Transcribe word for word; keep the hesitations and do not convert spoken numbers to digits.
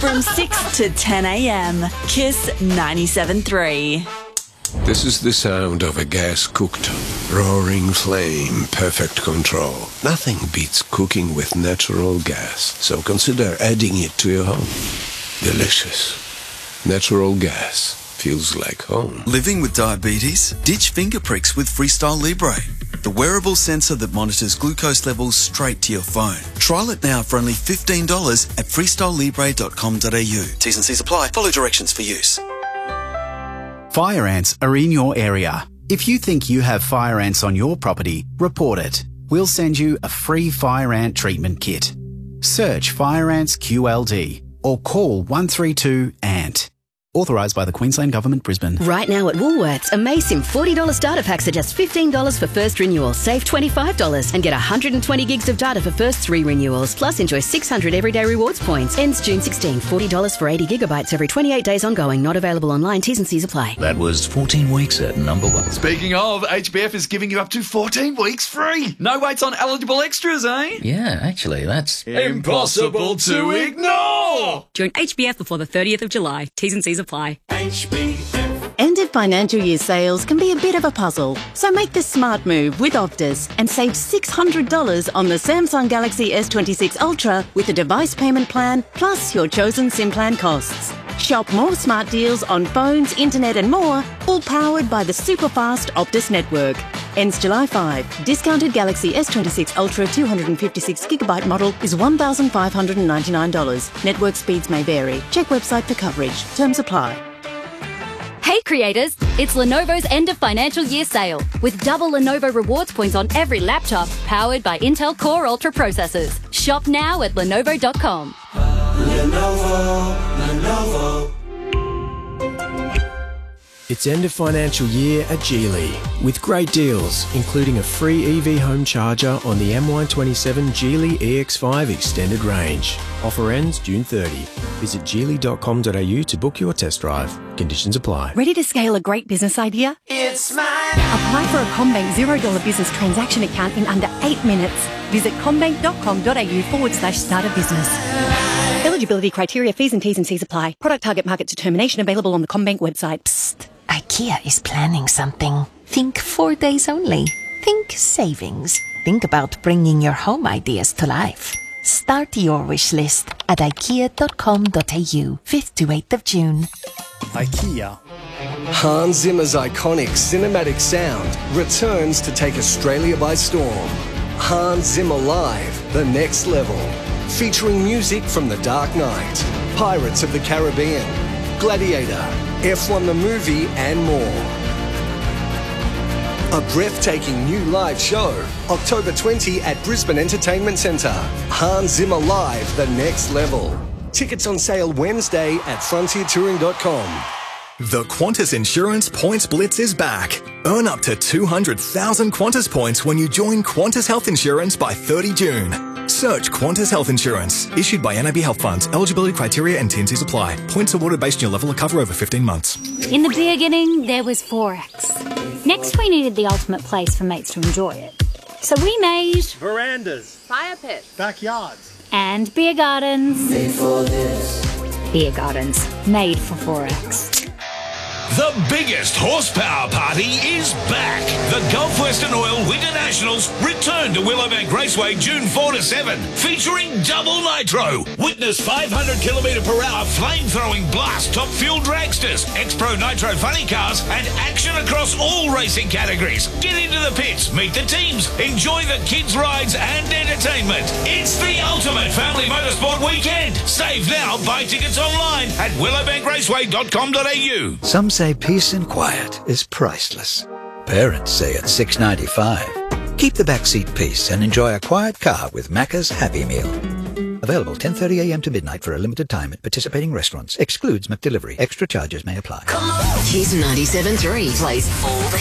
From six to ten a.m. Kiss ninety-seven point three. This is the sound of a gas-cooked, roaring flame, perfect control. Nothing beats cooking with natural gas, so consider adding it to your home. Delicious. Natural gas feels like home. Living with diabetes? Ditch finger pricks with Freestyle Libre, the wearable sensor that monitors glucose levels straight to your phone. Trial it now for only fifteen dollars at freestyle libre dot com dot a u. T's and C's apply. Follow directions for use. Fire ants are in your area. If you think you have fire ants on your property, report it. We'll send you a free fire ant treatment kit. Search Fire Ants Q L D or call one three two A N T. Authorised by the Queensland Government, Brisbane. Right now at Woolworths, a Maysim forty dollars starter packs are just fifteen dollars for first renewal. Save twenty-five dollars and get one hundred twenty gigs of data for first three renewals. Plus enjoy six hundred everyday rewards points. Ends June sixteenth. forty dollars for eighty gigabytes every twenty-eight days ongoing. Not available online. T's and C's apply. That was fourteen weeks at number one. Speaking of, H B F is giving you up to fourteen weeks free. No waits on eligible extras, eh? Yeah, actually, that's impossible to ignore. Join H B F before the thirtieth of July. T's and C's apply. H B F. End of financial year sales can be a bit of a puzzle, so make the smart move with Optus and save six hundred dollars on the Samsung Galaxy S twenty-six Ultra with a device payment plan plus your chosen SIM plan costs. Shop more smart deals on phones, internet and more, all powered by the super fast Optus network. Ends July fifth. Discounted Galaxy S twenty-six Ultra two hundred fifty-six gigabyte model is one thousand five hundred ninety-nine dollars. Network speeds may vary. Check website for coverage. Terms apply. Hey creators, it's Lenovo's end of financial year sale with double Lenovo rewards points on every laptop powered by Intel Core Ultra processors. Shop now at lenovo dot com. Lenovo, Lenovo. It's end of financial year at Geely with great deals, including a free E V home charger on the M Y twenty-seven Geely E X five Extended Range. Offer ends June thirtieth. Visit geely dot com dot a u to book your test drive. Conditions apply. Ready to scale a great business idea? It's mine. Apply for a CommBank zero dollar business transaction account in under eight minutes. Visit commbank dot com dot a u forward slash start a business. Eligibility criteria, fees and T's and C's apply. Product target market determination available on the CommBank website. Psst. IKEA is planning something. Think four days only. Think savings. Think about bringing your home ideas to life. Start your wish list at ikea dot com dot a u, fifth to eighth of June. IKEA. Hans Zimmer's iconic cinematic sound returns to take Australia by storm. Hans Zimmer Live, the next level. Featuring music from The Dark Knight, Pirates of the Caribbean, Gladiator, F one the movie and more. A breathtaking new live show, October twentieth at Brisbane Entertainment Centre. Hans Zimmer Live, the next level. Tickets on sale Wednesday at frontier touring dot com. The Qantas Insurance Points Blitz is back. Earn up to two hundred thousand Qantas points when you join Qantas Health Insurance by thirtieth of June. Search Qantas Health Insurance. Issued by N A B Health Funds. Eligibility criteria and T and Cs apply. Points awarded based on your level of cover over fifteen months. In the beginning, there was Forex. Next, we needed the ultimate place for mates to enjoy it. So we made... verandas, fire pits, backyards, and beer gardens. Made for this. Beer gardens. Made for Forex. The biggest horsepower party is back. The Gulf Western Oil Winter Nationals return to Willowbank Raceway June fourth to seventh, featuring double nitro. Witness five hundred kilometre per hour flame-throwing blast top fuel dragsters, X-Pro Nitro funny cars, and action across all racing categories. Get into the pits, meet the teams, enjoy the kids' rides and entertainment. It's the ultimate family motorsport weekend. Save now, buy tickets online at willowbank raceway dot com dot a u. Some say peace and quiet is priceless. Parents say it's six ninety-five. Keep the backseat peace and enjoy a quiet car with Macca's Happy Meal. Available ten thirty a m to midnight for a limited time at participating restaurants. Excludes McDelivery. Extra charges may apply. Kiss ninety-seven point three plays all the